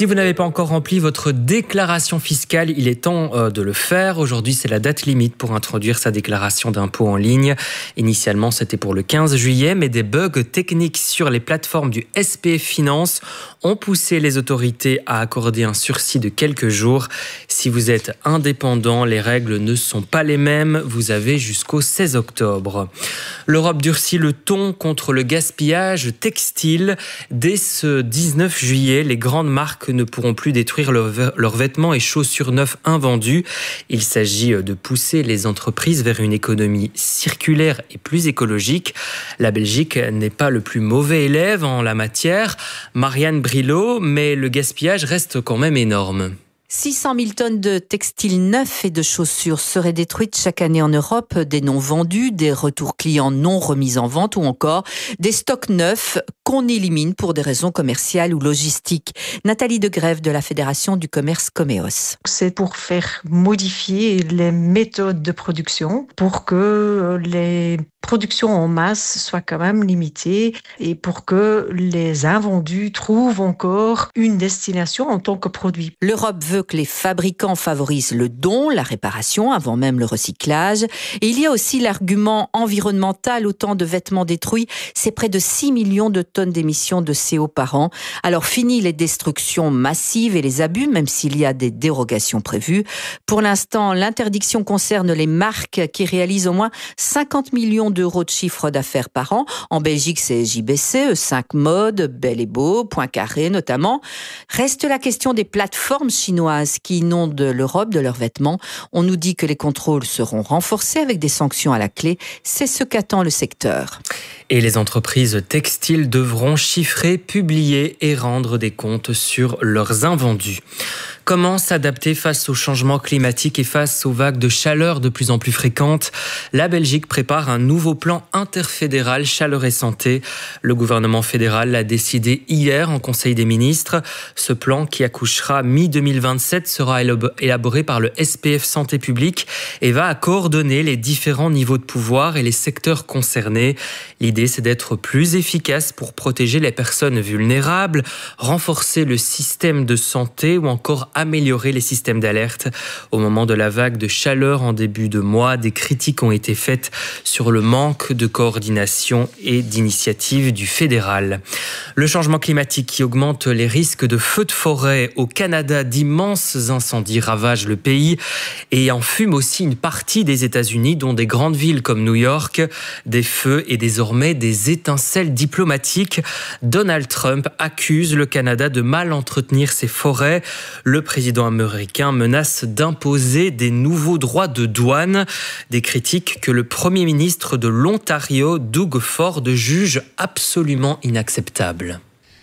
Si vous n'avez pas encore rempli votre déclaration fiscale, il est temps de le faire. Aujourd'hui, c'est la date limite pour introduire sa déclaration d'impôt en ligne. Initialement, c'était pour le 15 juillet, mais des bugs techniques sur les plateformes du SPF Finance ont poussé les autorités à accorder un sursis de quelques jours. Si vous êtes indépendant, les règles ne sont pas les mêmes. Vous avez jusqu'au 16 octobre. L'Europe durcit le ton contre le gaspillage textile. Dès ce 19 juillet, les grandes marques ne pourront plus détruire leurs vêtements et chaussures neufs invendus. Il s'agit de pousser les entreprises vers une économie circulaire et plus écologique. La Belgique n'est pas le plus mauvais élève en la matière, Marianne Brilot, mais le gaspillage reste quand même énorme. 600 000 tonnes de textiles neufs et de chaussures seraient détruites chaque année en Europe, des non vendus, des retours clients non remis en vente ou encore des stocks neufs qu'on élimine pour des raisons commerciales ou logistiques. Nathalie Degrève de la Fédération du commerce Comeos. C'est pour faire modifier les méthodes de production pour que les productions en masse soient quand même limitées et pour que les invendus trouvent encore une destination en tant que produit. L'Europe veut que les fabricants favorisent le don, la réparation avant même le recyclage. Et il y a aussi l'argument environnemental. Autant de vêtements détruits, c'est près de 6 millions de tonnes d'émissions de CO par an. Alors fini les destructions massives et les abus, même s'il y a des dérogations prévues. Pour l'instant, l'interdiction concerne les marques qui réalisent au moins 50 millions d'euros de chiffre d'affaires par an. En Belgique, c'est JBC, E5 Mode, Belle et Beau, Poincaré notamment. Reste la question des plateformes chinoises qui inondent l'Europe de leurs vêtements. On nous dit que les contrôles seront renforcés avec des sanctions à la clé. C'est ce qu'attend le secteur. Et les entreprises textiles devront chiffrer, publier et rendre des comptes sur leurs invendus. Comment s'adapter face au changement climatique et face aux vagues de chaleur de plus en plus fréquentes ? La Belgique prépare un nouveau plan interfédéral chaleur et santé. Le gouvernement fédéral l'a décidé hier en Conseil des ministres. Ce plan, qui accouchera mi-2027, sera élaboré par le SPF Santé publique et va coordonner les différents niveaux de pouvoir et les secteurs concernés. L'idée, c'est d'être plus efficace pour protéger les personnes vulnérables, renforcer le système de santé ou encore améliorer les systèmes d'alerte. Au moment de la vague de chaleur en début de mois, des critiques ont été faites sur le manque de coordination et d'initiative du fédéral. Le changement climatique qui augmente les risques de feux de forêt au Canada, d'immenses incendies ravagent le pays et en fument aussi une partie des États-Unis, dont des grandes villes comme New York. Des feux et désormais des étincelles diplomatiques. Donald Trump accuse le Canada de mal entretenir ses forêts. Le président américain menace d'imposer des nouveaux droits de douane. Des critiques que le premier ministre de l'Ontario, Doug Ford, juge absolument inacceptables.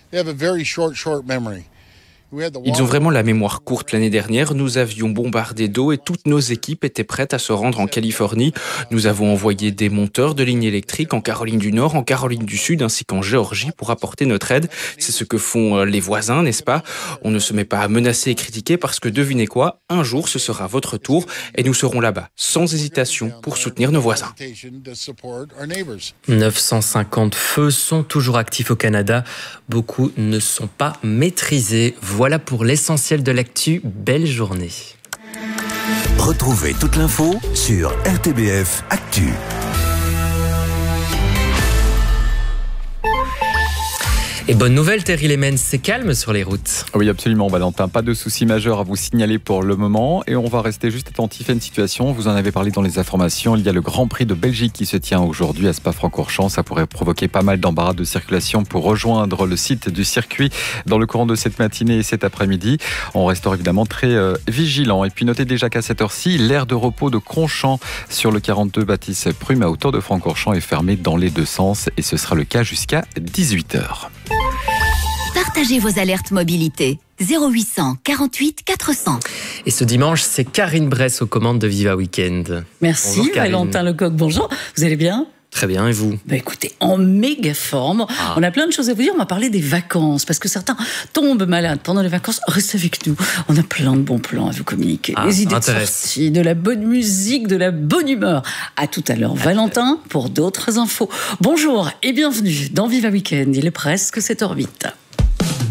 Ils ont vraiment la mémoire courte. L'année dernière, nous avions bombardé d'eau et toutes nos équipes étaient prêtes à se rendre en Californie. Nous avons envoyé des monteurs de lignes électriques en Caroline du Nord, en Caroline du Sud ainsi qu'en Géorgie pour apporter notre aide. C'est ce que font les voisins, n'est-ce pas ? On ne se met pas à menacer et critiquer parce que devinez quoi ? Un jour, ce sera votre tour et nous serons là-bas, sans hésitation, pour soutenir nos voisins. 950 feux sont toujours actifs au Canada. Beaucoup ne sont pas maîtrisés. Voilà pour l'essentiel de l'actu. Belle journée. Retrouvez toute l'info sur RTBF Actu. Et bonne nouvelle, Terry Lemens, c'est calme sur les routes. Oui, absolument, Valentin. Pas de soucis majeurs à vous signaler pour le moment. Et on va rester juste attentif à une situation. Vous en avez parlé dans les informations. Il y a le Grand Prix de Belgique qui se tient aujourd'hui à Spa-Francorchamps. Ça pourrait provoquer pas mal d'embarras de circulation pour rejoindre le site du circuit dans le courant de cette matinée et cet après-midi. On restera évidemment très vigilant. Et puis notez déjà qu'à cette heure-ci, l'aire de repos de Cronchamp sur le 42 Baptiste Prume à hauteur de Francorchamps est fermée dans les deux sens. Et ce sera le cas jusqu'à 18h. Partagez vos alertes mobilité. 0800 48 400. Et ce dimanche, c'est Karine Bress aux commandes de Viva Weekend. Merci, bonjour, Valentin Lecoq, bonjour. Vous allez bien ? Très bien, et vous ? Écoutez, en méga forme. On a plein de choses à vous dire. On va parler des vacances, parce que certains tombent malades pendant les vacances. Restez avec nous. On a plein de bons plans à vous communiquer. Des idées de sortie, de la bonne musique, de la bonne humeur. À tout à l'heure, Valentin, pour d'autres infos. Bonjour et bienvenue dans Viva Weekend. Il est presque 7h08.